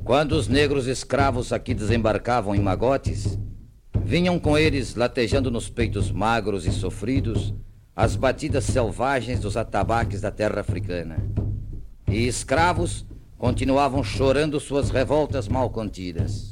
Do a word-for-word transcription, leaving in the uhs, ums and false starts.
Quando os negros escravos aqui desembarcavam em magotes, vinham com eles, latejando nos peitos magros e sofridos, as batidas selvagens dos atabaques da terra africana. E escravos continuavam chorando suas revoltas mal contidas.